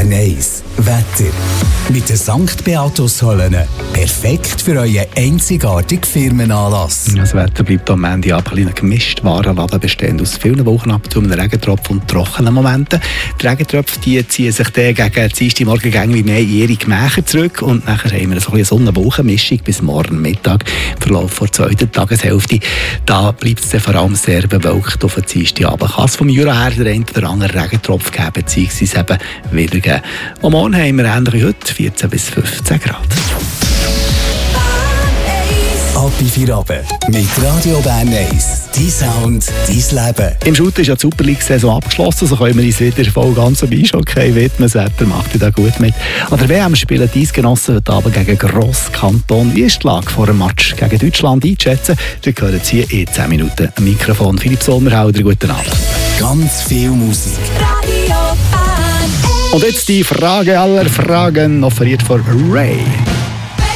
Bern 1. Wetter. Mit den St. Beatus-Hallen. Perfekt für euren einzigartigen Firmenanlass. Das Wetter bleibt am Ende ab ein gemischt Warenladen bestehend aus vielen Wochen ab zu einem Regentropfen und trockenen Momenten. Die Regentröpfe ziehen sich dann gegen Dienstagmorgen wie mehr in ihre Gemächer zurück und nachher haben wir so eine Sonne-Wolken-Mischung bis morgen Mittag. Im Verlauf der zweiten Tageshälfte da bleibt es dann vor allem sehr bewölkt auf den Dienstagabend. Kann es vom Jura her der eine oder andere Regentropf geben, beziehungsweise eben wieder geben. Und morgen haben wir ähnlich wie heute 14 bis 15 Grad. Ab in Feierabend mit Radio Bern 1. Dein Sound, dein Leben. Im Shooter ist ja die Super League-Saison abgeschlossen, so können wir uns wieder voll ganz am Eishockey widmen. Das Wetter macht ja da gut mit. An der WM spielen die Eisgenossen heute Abend gegen Grosskanton. Wie ist die Lage vor dem Match gegen Deutschland einzuschätzen? Wir hören jetzt hier in 10 Minuten am Mikrofon. Philipp Sommerhalder, guten Abend. Ganz viel Musik. Und jetzt die Frage aller Fragen, offeriert von Ray.